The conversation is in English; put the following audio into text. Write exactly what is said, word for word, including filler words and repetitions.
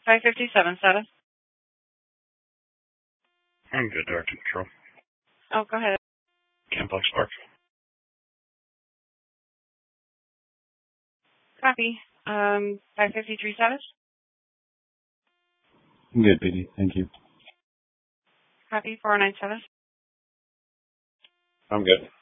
five fifty-seven status. I'm good, Director Control. Oh, go ahead. Campbell Spark. Copy. Um, five fifty-three status. I'm good, P D. Thank you. Copy. four oh nine status. I'm good.